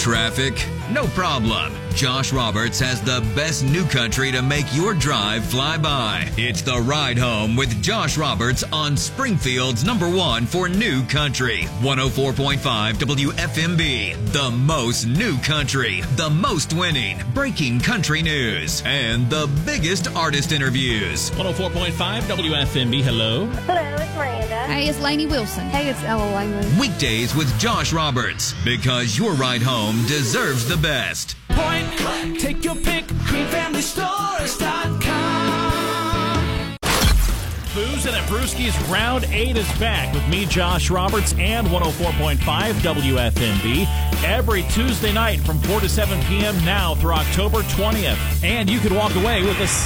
Traffic? No problem. Josh Roberts has the best new country to make your drive fly by. It's The Ride Home with Josh Roberts on Springfield's #1 for new country. 104.5 WFMB. The most new country, the most winning, breaking country news, and the biggest artist interviews. 104.5 WFMB. Hello. Hello, it's Miranda. Hey, it's Lainey Wilson. Hey, it's Ella Langman. Weekdays with Josh Roberts, because your ride home deserves the best. Point, take your pick, greenfamilystores.com. Boozin' at Brewski's Round 8 is back with me, Josh Roberts, and 104.5 WFMB every Tuesday night from 4 to 7 p.m. now through October 20th. And you can walk away with a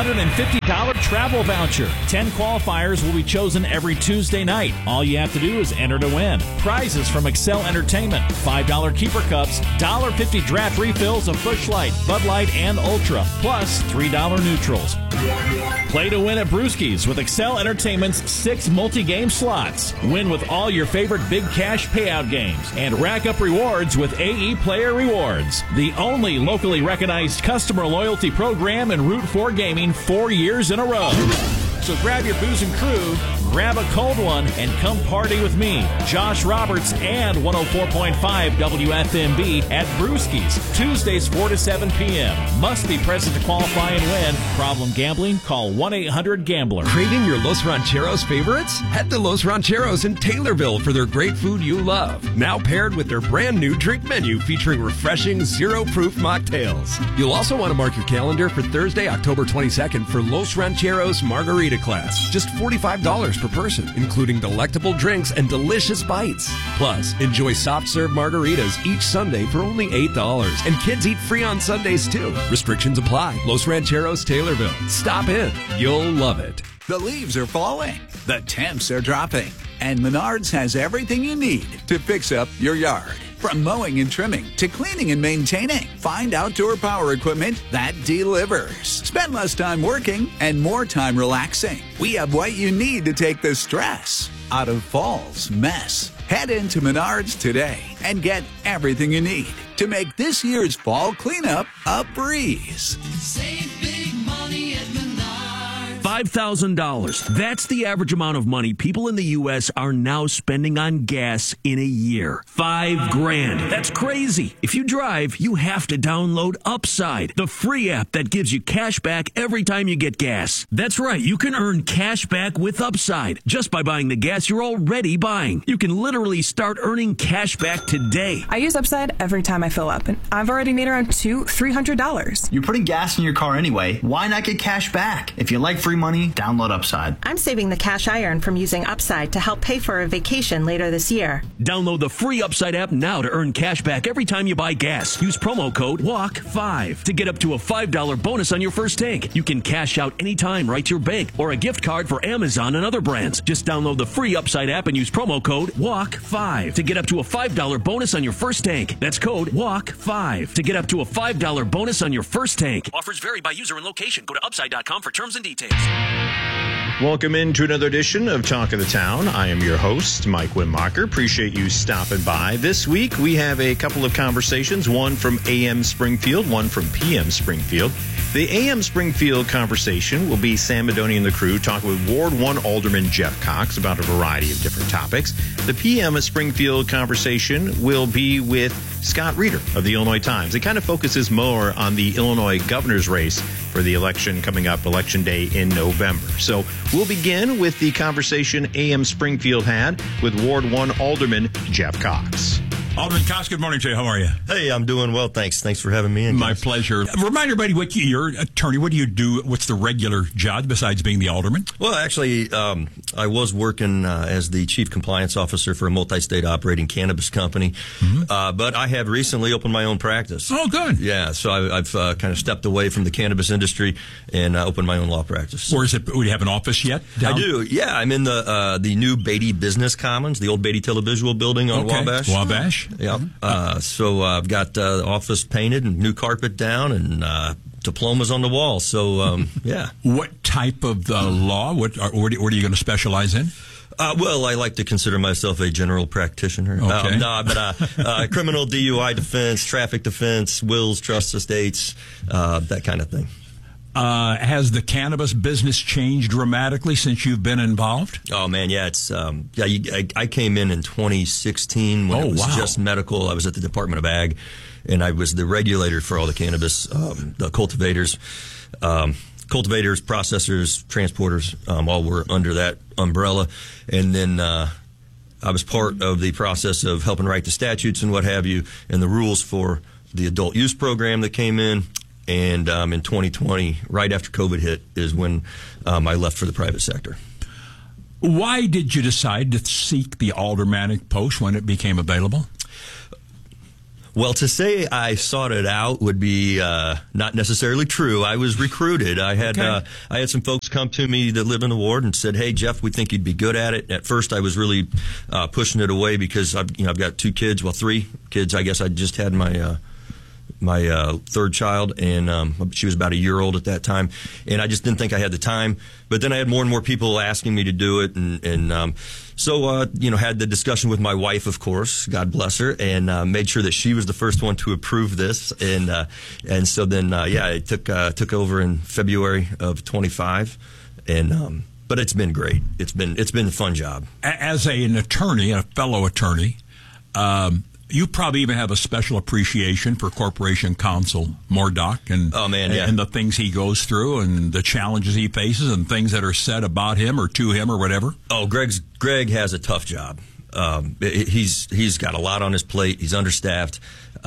$750 travel voucher. 10 qualifiers will be chosen every Tuesday night. All you have to do is enter to win. Prizes from Excel Entertainment, $5 keeper cups, $1.50 draft refills of Busch Light, Bud Light, and Ultra, plus $3 neutrals. Play to win at Brewski's with Excel Entertainment's 6 multi-game slots. Win with all your favorite big cash payout games and rack up rewards with AE Player Rewards. The only locally recognized customer loyalty program in Route 4 Gaming 4 years in a row. So grab your booze and crew, grab a cold one, and come party with me, Josh Roberts, and 104.5 WFMB at Brewski's, Tuesdays 4 to 7 p.m. Must be present to qualify and win. Problem gambling? Call 1-800-GAMBLER. Craving your Los Rancheros favorites? Head to Los Rancheros in Taylorville for their great food you love. Now paired with their brand new drink menu featuring refreshing zero-proof mocktails. You'll also want to mark your calendar for Thursday, October 22nd for Los Rancheros Margarita class. Just $45 per person, including delectable drinks and delicious bites. Plus, enjoy soft-serve margaritas each Sunday for only $8. And kids eat free on Sundays, too. Restrictions apply. Los Rancheros, Taylorville. Stop in. You'll love it. The leaves are falling. The temps are dropping. And Menards has everything you need to fix up your yard. From mowing and trimming to cleaning and maintaining, find outdoor power equipment that delivers. Spend less time working and more time relaxing. We have what you need to take the stress out of fall's mess. Head into Menards today and get everything you need to make this year's fall cleanup a breeze. Save big money at Menards. $5,000. That's the average amount of money people in the U.S. are now spending on gas in a year. $5,000. That's crazy. If you drive, you have to download Upside, the free app that gives you cash back every time you get gas. That's right. You can earn cash back with Upside just by buying the gas you're already buying. You can literally start earning cash back today. I use Upside every time I fill up, and I've already made around $300. You're putting gas in your car anyway. Why not get cash back? If you like free money, download Upside. I'm saving the cash I earn from using Upside to help pay for a vacation later this year. Download the free Upside app now to earn cash back every time you buy gas. Use promo code WALK5 to get up to a $5 bonus on your first tank. You can cash out anytime right to your bank or a gift card for Amazon and other brands. Just download the free Upside app and use promo code WALK5 to get up to a $5 bonus on your first tank. That's code WALK5 to get up to a $5 bonus on your first tank. Offers vary by user and location. Go to Upside.com for terms and details. Welcome into another edition of Talk of the Town. I am your host, Mike Wimmacher. Appreciate you stopping by. This week, we have a couple of conversations, one from AM Springfield, one from PM Springfield. The AM Springfield conversation will be Sam Madoni and the crew talking with Ward 1 Alderman Jeff Cox about a variety of different topics. The PM Springfield conversation will be with Scott Reeder of the Illinois Times. It kind of focuses more on the Illinois governor's race for the election coming up, Election Day in November. So we'll begin with the conversation AM Springfield had with Ward 1 Alderman Jeff Cox. Alderman Cox, good morning to you. How are you? Hey, I'm doing well, thanks. Thanks for having me in. My pleasure. Remind everybody you're an attorney. What do you do? What's the regular job besides being the alderman? Well, actually, I was working as the chief compliance officer for a multi-state operating cannabis company, but I have recently opened my own practice. Oh, good. Yeah, so I've kind of stepped away from the cannabis industry and opened my own law practice. Or is it? Would you have an office yet? I do. Yeah, I'm in the new Beatty Business Commons, the old Beatty Televisual building on Wabash. Wabash. Yeah. So I've got the office painted and new carpet down and diplomas on the wall. So, yeah. What type of law? What are you going to specialize in? Well, I like to consider myself a general practitioner. Okay. Criminal DUI defense, traffic defense, wills, trusts, estates, that kind of thing. Has the cannabis business changed dramatically since you've been involved? Oh man, yeah, it's I came in 2016 when it was just medical. I was at the Department of Ag, and I was the regulator for all the cannabis, the cultivators, processors, transporters, all were under that umbrella. And then I was part of the process of helping write the statutes and what have you, and the rules for the adult use program that came in. And in 2020, right after COVID hit, is when I left for the private sector. Why did you decide to seek the aldermanic post when it became available? Well, to say I sought it out would be not necessarily true. I was recruited. I had some folks come to me that lived in the ward and said, "Hey, Jeff, we think you'd be good at it." At first, I was really pushing it away because I've got 2 kids, well, 3 kids. I guess I just had my third child, and she was about a year old at that time, and I just didn't think I had the time. But then I had more and more people asking me to do it, and so had the discussion with my wife, of course, God bless her, and made sure that she was the first one to approve this, and so then it took over in February of 25, and but it's been great. It's been a fun job. As an attorney, a fellow attorney. You probably even have a special appreciation for Corporation Counsel Mourdock and and the things he goes through and the challenges he faces and things that are said about him or to him or whatever. Oh, Greg has a tough job. He's got a lot on his plate. He's understaffed.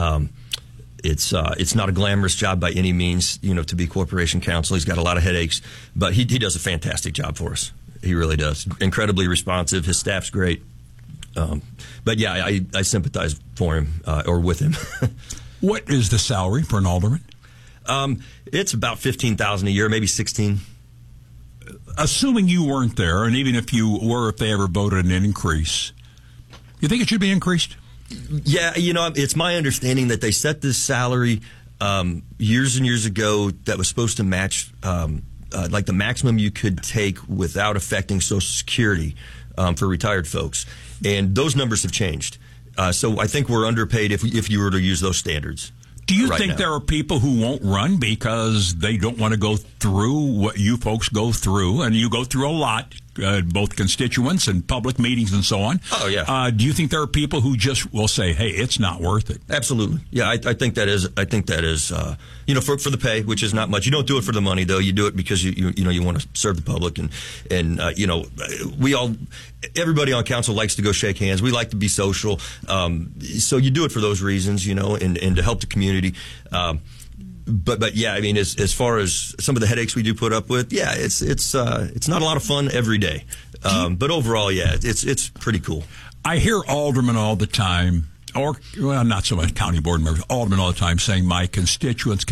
It's not a glamorous job by any means, to be Corporation Counsel. He's got a lot of headaches, but he does a fantastic job for us. He really does. Incredibly responsive. His staff's great. But yeah, I sympathize for him or with him. What is the salary for an alderman? It's about $15,000 a year, maybe $16,000. Assuming you weren't there, and even if you were, if they ever voted an increase, you think it should be increased? Yeah, it's my understanding that they set this salary years and years ago that was supposed to match like the maximum you could take without affecting Social Security for retired folks. And those numbers have changed. So I think we're underpaid if you were to use those standards. Do you think there are people who won't run because they don't want to go through what you folks go through? And you go through a lot, both constituents and public meetings and so on. Oh, yeah. Do you think there are people who just will say, hey, it's not worth it? Absolutely. Yeah, I think that is, for the pay, which is not much. You don't do it for the money, though. You do it because you want to serve the public. And everybody on council likes to go shake hands. We like to be social. So you do it for those reasons, and to help the community. But yeah, I mean, as far as some of the headaches we do put up with, yeah, it's not a lot of fun every day. But overall, yeah, it's pretty cool. I hear aldermen all the time, or not so much county board members, aldermen all the time saying my constituents.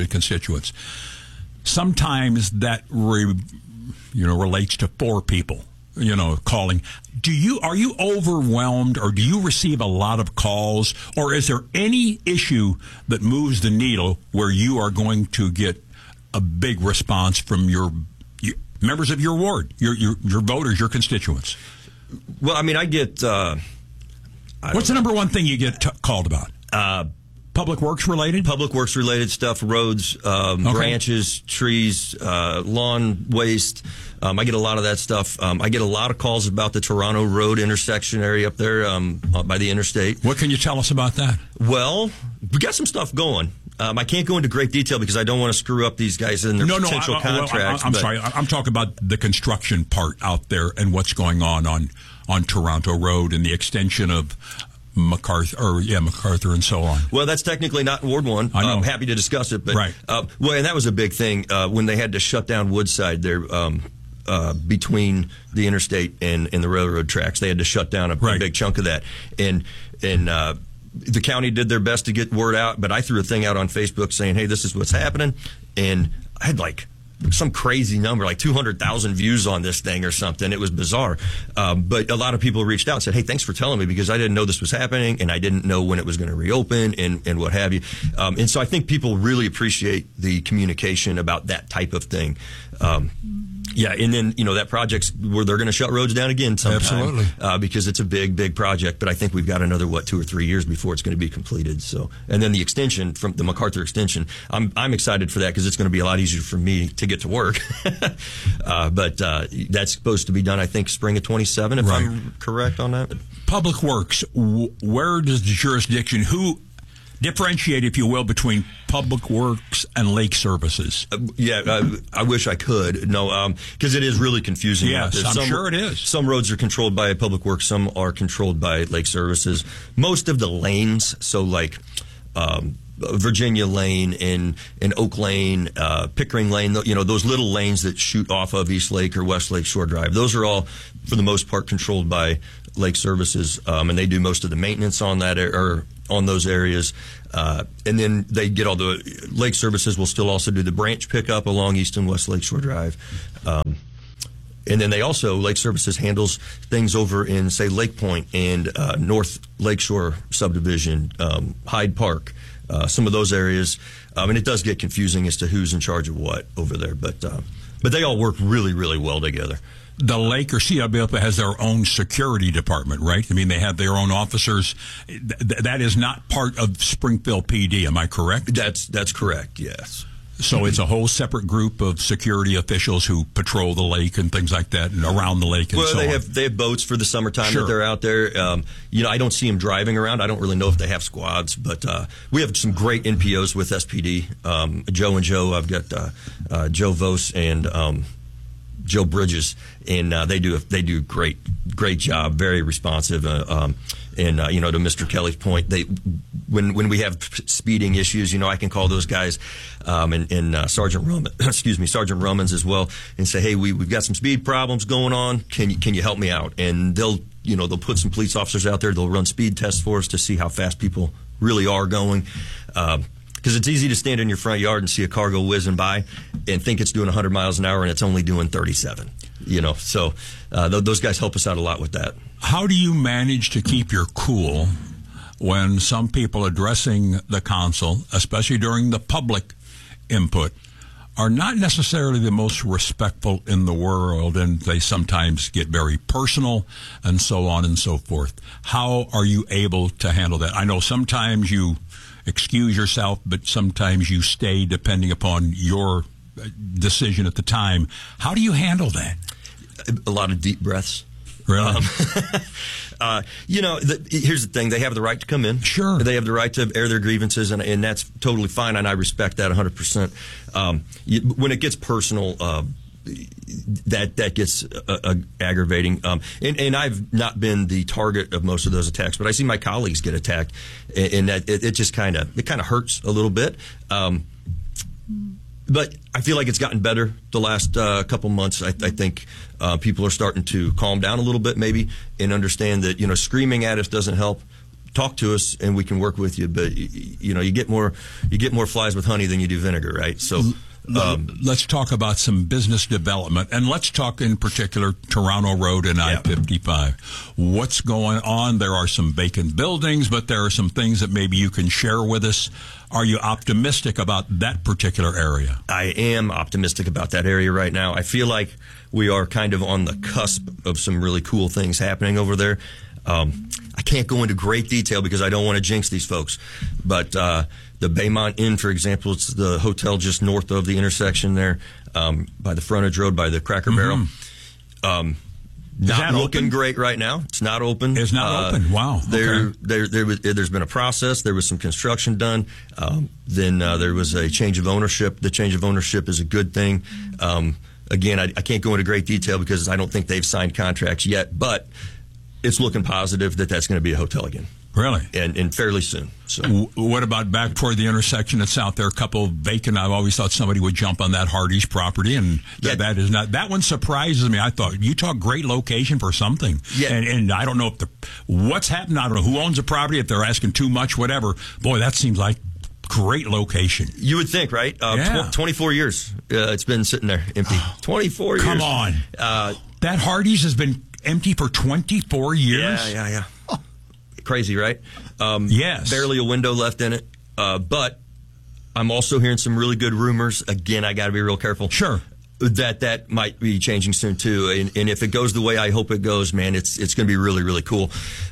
Sometimes that relates to 4 people. Calling. Are you overwhelmed, or do you receive a lot of calls, or is there any issue that moves the needle where you are going to get a big response from your members of your ward, your voters, your constituents? Well, I mean, I get. What's the number one thing you get called about? Public works related? Public works related stuff, roads, branches, trees, lawn waste. I get a lot of that stuff. I get a lot of calls about the Toronto Road intersection area up there by the interstate. What can you tell us about that? Well, we got some stuff going. I can't go into great detail because I don't want to screw up these guys in their potential contracts. I'm sorry. I'm talking about the construction part out there and what's going on Toronto Road and the extension of MacArthur and so on. Well, that's technically not Ward 1. I know. I'm happy to discuss it. But, right. And that was a big thing when they had to shut down Woodside there between the interstate and the railroad tracks. They had to shut down a big chunk of that. And the county did their best to get word out, but I threw a thing out on Facebook saying, hey, this is what's happening. And I had some crazy number, like 200,000 views on this thing or something. It was bizarre. But a lot of people reached out and said, hey, thanks for telling me, because I didn't know this was happening and I didn't know when it was going to reopen and what have you. And so I think people really appreciate the communication about that type of thing. Yeah, and then, that project's where they're going to shut roads down again sometime. Absolutely. Because it's a big, big project. But I think we've got another, 2 or 3 years before it's going to be completed. So, and then the extension from the MacArthur extension, I'm excited for that because it's going to be a lot easier for me to get to work. But that's supposed to be done, I think, spring of 27, if I'm correct on that. Public Works, where does the jurisdiction, who differentiate, if you will, between Public Works and Lake Services? I wish I could. No, because it is really confusing. Yes, I'm sure it is. Some roads are controlled by Public Works, some are controlled by Lake Services. Most of the lanes, so like Virginia Lane and Oak Lane, Pickering Lane, those little lanes that shoot off of East Lake or West Lake Shore Drive, those are all, for the most part, controlled by Lake Services, and they do most of the maintenance on that or on those areas. And then they get all the Lake Services will still also do the branch pickup along East and West Lake Shore Drive. And then they also, Lake Services handles things over in, say, Lake Point and North Lakeshore subdivision, Hyde Park, some of those areas. And it does get confusing as to who's in charge of what over there. But they all work really, really well together. The Lake or CWF has their own security department, right? I mean, they have their own officers. That is not part of Springfield PD, am I correct? That's correct, yes. So it's a whole separate group of security officials who patrol the lake and things like that, and around the lake and so on. They have boats for the summertime that they're out there. I don't see them driving around. I don't really know if they have squads, but we have some great NPOs with SPD. Joe and Joe. I've got Joe Vos and Joe Bridges, and they do great job, very responsive. And to Mr. Kelly's point, when we have speeding issues, I can call those guys and Sergeant Romans as well, and say, hey, we've got some speed problems going on. Can you help me out? And they'll put some police officers out there. They'll run speed tests for us to see how fast people really are going. Because it's easy to stand in your front yard and see a car go whizzing by and think it's doing 100 miles an hour and it's only doing 37. So those guys help us out a lot with that. How do you manage to keep your cool when some people addressing the council, especially during the public input, are not necessarily the most respectful in the world, and they sometimes get very personal and so on and so forth? How are you able to handle that? I know sometimes you excuse yourself, but sometimes you stay depending upon your decision at the time. How do you handle that? A lot of deep breaths. Really? Here's the thing. They have the right to come in. Sure. They have the right to air their grievances, and that's totally fine, and I respect that 100%. When it gets personal, that gets aggravating. And I've not been the target of most of those attacks, but I see my colleagues get attacked, and that it just kind of hurts a little bit. But I feel like it's gotten better the last couple months. I think people are starting to calm down a little bit, maybe, and understand that screaming at us doesn't help. Talk to us, and we can work with you. But you get more flies with honey than you do vinegar, right? So. Let's talk about some business development, and let's talk in particular Toronto Road and I-55. What's going on? There are some vacant buildings, but there are some things that maybe you can share with us. Are you optimistic about that particular area? I am optimistic about that area right now. I feel like we are kind of on the cusp of some really cool things happening over there. I can't go into great detail because I don't want to jinx these folks, but the Baymont Inn, for example, it's the hotel just north of the intersection there, by the frontage road, by the Cracker Barrel. Not looking great right now. It's not open. It's not open. Wow. There's been a process. There was some construction done. Then there was a change of ownership. The change of ownership is a good thing. Again, I can't go into great detail because I don't think they've signed contracts yet, but it's looking positive that that's going to be a hotel again. Really? And fairly soon. So, what about back toward the intersection that's out there? A couple vacant. I've always thought somebody would jump on that Hardee's property, and that is not. That one surprises me. I thought you talk great location for something. Yeah. And I don't know if what's happened. I don't know who owns the property. If they're asking too much, whatever. Boy, that seems like great location. You would think, right? 24 years. It's been sitting there empty. 24 years. Come on. That Hardee's has been empty for 24 years. Yeah. Crazy, right? Yes. Barely a window left in it. But I'm also hearing some really good rumors. Again, I got to be real careful. Sure. that might be changing soon too. And if it goes the way I hope it goes, man, it's going to be really, really cool.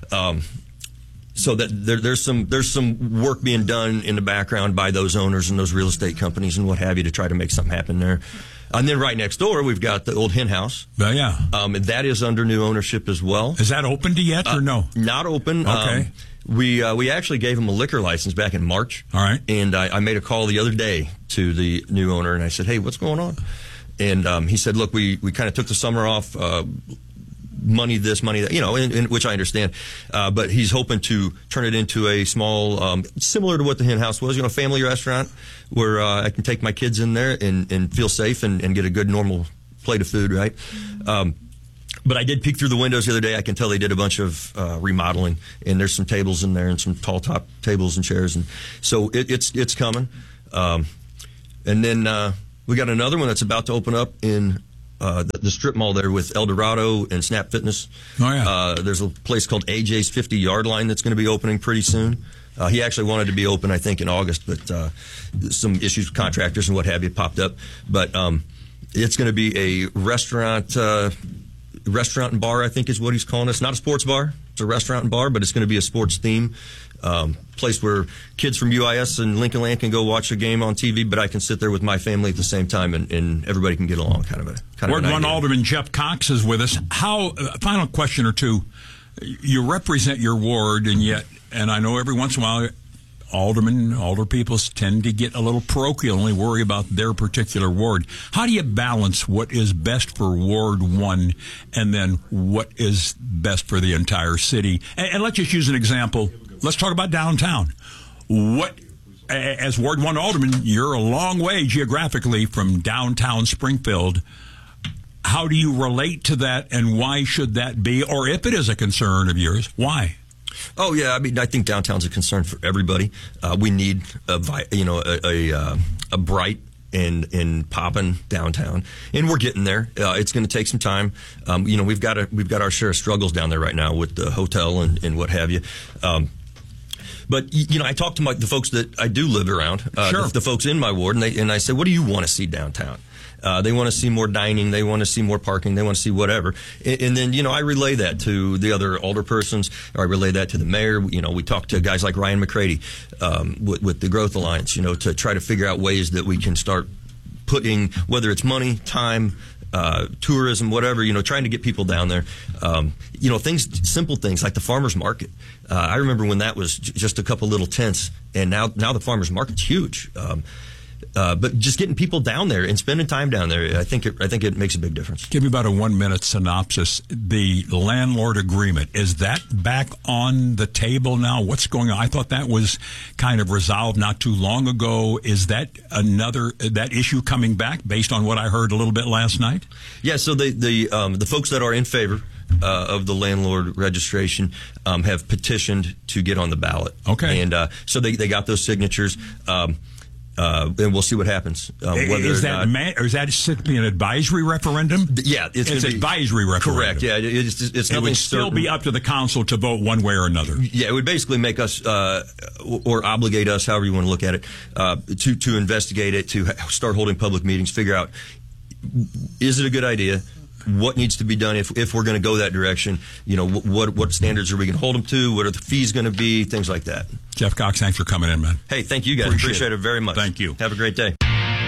So that there's some work being done in the background by those owners and those real estate companies and what have you to try to make something happen there. And then right next door, we've got the old hen house. Yeah. And that is under new ownership as well. Is that opened yet or no? Not open. Okay. We actually gave him a liquor license back in March. All right. And I made a call the other day to the new owner, and I said, hey, what's going on? And he said, look, we kind of took the summer off, money this, money that, which I understand. But he's hoping to turn it into a small, similar to what the hen house was, family restaurant where I can take my kids in there and feel safe and get a good, normal plate of food, right? But I did peek through the windows the other day. I can tell they did a bunch of remodeling, and there's some tables in there and some tall top tables and chairs. And so it's coming. And then we got another one that's about to open up in the strip mall there with El Dorado and Snap Fitness. Oh, yeah. There's a place called AJ's 50-Yard Line that's going to be opening pretty soon. He actually wanted to be open, I think, in August, but some issues with contractors and what have you popped up. But it's going to be a restaurant and bar, I think is what he's calling us. Not a sports bar. It's a restaurant and bar, but it's going to be a sports theme. Place where kids from UIS and Lincoln Land can go watch a game on TV, but I can sit there with my family at the same time, and everybody can get along. Ward 1 Alderman Jeff Cox is with us. Final question or two. You represent your ward, and I know every once in a while, older people tend to get a little parochial and only worry about their particular ward. How do you balance what is best for Ward 1 and then what is best for the entire city? And let's just use an example. Let's talk about downtown. As Ward 1 Alderman, you're a long way geographically from downtown Springfield. How do you relate to that, and why should that be? Or if it is a concern of yours, why? Oh yeah, I think downtown's a concern for everybody. We need a bright and popping downtown, and we're getting there. It's going to take some time. We've got our share of struggles down there right now with the hotel and what have you. But I talk to the folks that I do live around, sure. the folks in my ward, and I say, what do you want to see downtown? They want to see more dining. They want to see more parking. They want to see whatever. And then, I relay that to the other alderpersons, or I relay that to the mayor. We talk to guys like Ryan McCready with the Growth Alliance, to try to figure out ways that we can start putting, whether it's money, time, tourism, whatever, trying to get people down there. Simple things like the farmer's market. I remember when that was just a couple little tents, and now the farmer's market's huge. But just getting people down there and spending time down there, I think it makes a big difference. Give me about a 1-minute synopsis. The landlord agreement, is that back on the table now? What's going on? I thought that was kind of resolved not too long ago. Is that that issue coming back based on what I heard a little bit last night? Yeah. So the folks that are in favor of the landlord registration have petitioned to get on the ballot. Okay. And so they got those signatures. And we'll see what happens. Is that simply an advisory referendum? Yeah, it's an advisory referendum. Correct. Yeah, it's it would still be up to the council to vote one way or another. Yeah, it would basically make us or obligate us, however you want to look at it, to investigate it, to start holding public meetings, figure out, is it a good idea? What needs to be done if we're going to go that direction? What standards are we going to hold them to? What are the fees going to be? Things like that. Jeff Cox, thanks for coming in, man. Hey, thank you guys. Appreciate it very much. Thank you. Have a great day.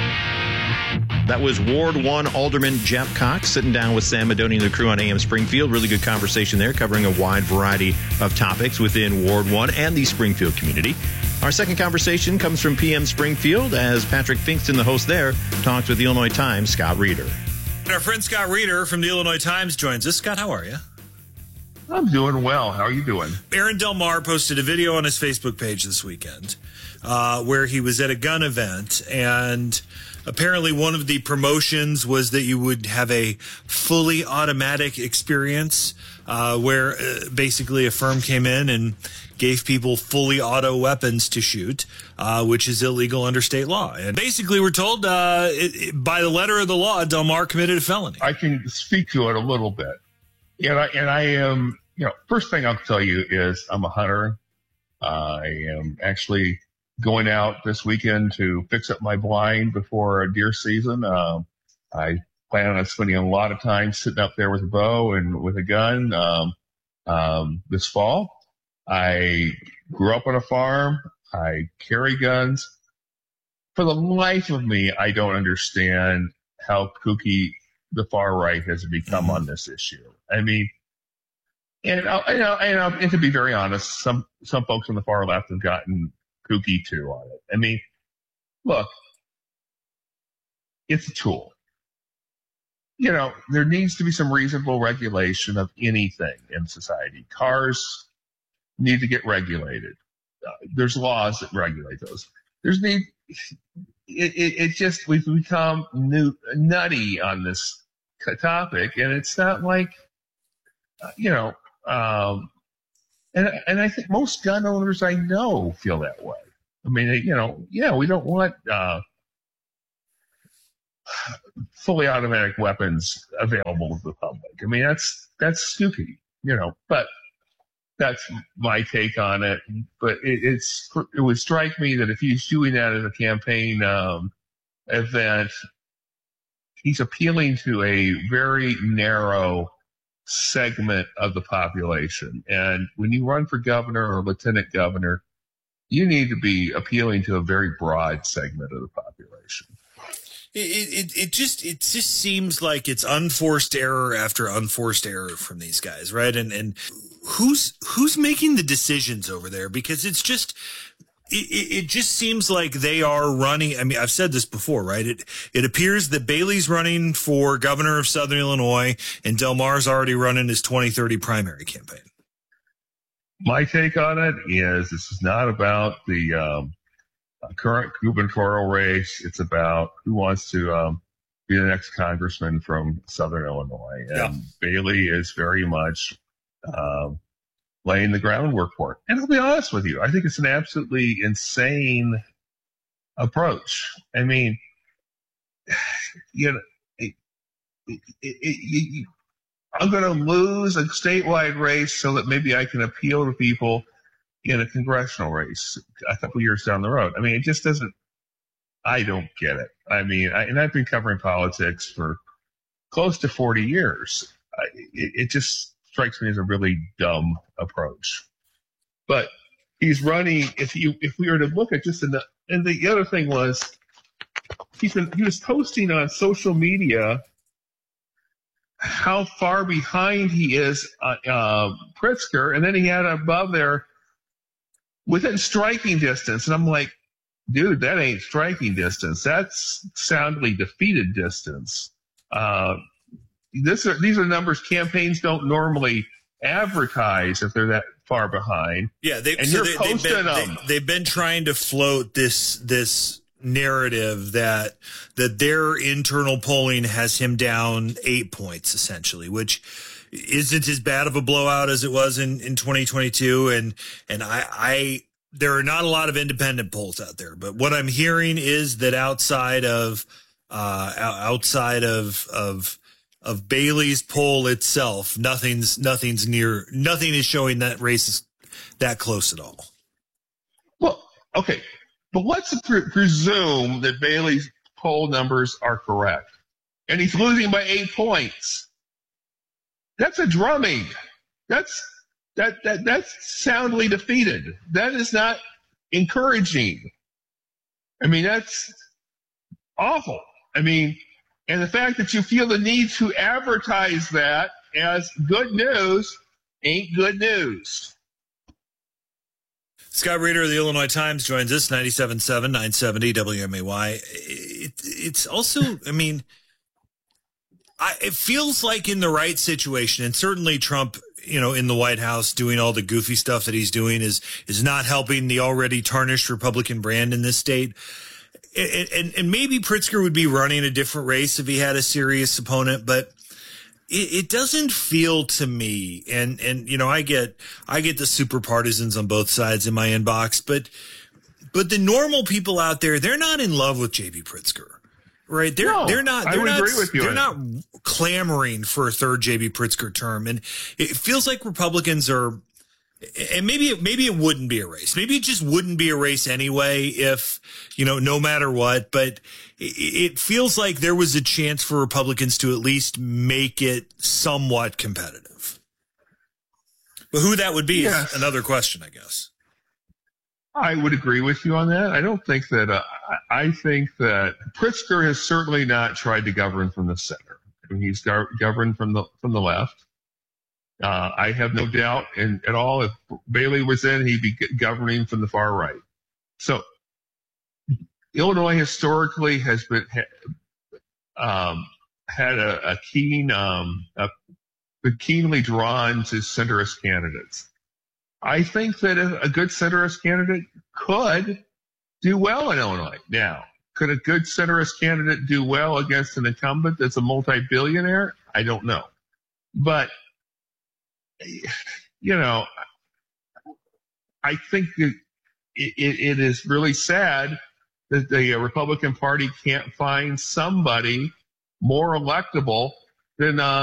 That was Ward 1 Alderman Jeff Cox sitting down with Sam Madoni and the crew on AM Springfield. Really good conversation there, covering a wide variety of topics within Ward 1 and the Springfield community. Our second conversation comes from PM Springfield as Patrick Finkston, the host there, talks with the Illinois Times' Scott Reeder. Our friend Scott Reeder from the Illinois Times joins us. Scott, how are you? I'm doing well. How are you doing? Aaron Del Mar posted a video on his Facebook page this weekend where he was at a gun event, and apparently one of the promotions was that you would have a fully automatic experience where basically a firm came in and gave people fully auto weapons to shoot, which is illegal under state law. And basically we're told by the letter of the law, Del Mar committed a felony. I can speak to it a little bit. And I am, first thing I'll tell you is I'm a hunter. I am actually going out this weekend to fix up my blind before deer season. I plan on spending a lot of time sitting up there with a bow and with a gun this fall. I grew up on a farm. I carry guns. For the life of me, I don't understand how kooky the far right has become on this issue. I mean, and to be very honest, some folks on the far left have gotten kooky too on it. I mean, look, it's a tool. There needs to be some reasonable regulation of anything in society. Cars need to get regulated. There's laws that regulate those. We've become nutty on this topic, and it's not like, and I think most gun owners I know feel that way. I mean, we don't want fully automatic weapons available to the public. I mean, that's stupid, but that's my take on it. But it would strike me that if he's doing that as a campaign event, he's appealing to a very narrow segment of the population. And when you run for governor or lieutenant governor, you need to be appealing to a very broad segment of the population. It just seems like it's unforced error after unforced error from these guys, right? And who's making the decisions over there? Because it just seems like they are running. I mean, I've said this before, right? It appears that Bailey's running for governor of Southern Illinois, and Del Mar's already running his 2030 primary campaign. My take on it is this is not about the current gubernatorial race. It's about who wants to be the next congressman from Southern Illinois. And Bailey is very much laying the groundwork for it. And I'll be honest with you, I think it's an absolutely insane approach. I mean, I'm going to lose a statewide race so that maybe I can appeal to people in a congressional race a couple years down the road. I mean, it just doesn't, I don't get it. I mean, and I've been covering politics for close to 40 years. It just strikes me as a really dumb approach. But he's running, if we were to look at just and the other thing was, he was posting on social media how far behind he is Pritzker, and then he had above there within striking distance, and I'm like, dude, that ain't striking distance. That's soundly defeated distance. These are numbers campaigns don't normally advertise if they're that far behind. Yeah, they've been trying to float this narrative that their internal polling has him down 8 points essentially, which isn't as bad of a blowout as it was in 2022. And there are not a lot of independent polls out there, but what I'm hearing is that outside of Bailey's poll itself, nothing is showing that race is that close at all. Well, okay. But let's presume that Bailey's poll numbers are correct, and he's losing by 8 points. That's a drumming. That's soundly defeated. That is not encouraging. I mean, that's awful. I mean, and the fact that you feel the need to advertise that as good news ain't good news. Scott Reeder of the Illinois Times joins us, 97.7, 970 WMAY. It's also, I mean, it feels like in the right situation, and certainly Trump, in the White House doing all the goofy stuff that he's doing is not helping the already tarnished Republican brand in this state. And maybe Pritzker would be running a different race if he had a serious opponent, but it doesn't feel to me, and I get the super partisans on both sides in my inbox, but the normal people out there, they're not in love with JB Pritzker, right? They're not clamoring for a third JB Pritzker term, and it feels like Republicans are And maybe it wouldn't be a race. Maybe it just wouldn't be a race anyway if, no matter what. But it feels like there was a chance for Republicans to at least make it somewhat competitive. But who that would be is another question, I guess. I would agree with you on that. I don't think that I think that Pritzker has certainly not tried to govern from the center. I mean, he's governed from the left. I have no doubt at all if Bailey was in, he'd be governing from the far right. So Illinois historically has been had a been keenly drawn to centrist candidates. I think that a good centrist candidate could do well in Illinois. Now, could a good centrist candidate do well against an incumbent that's a multi-billionaire? I don't know. But I think that it is really sad that the Republican Party can't find somebody more electable than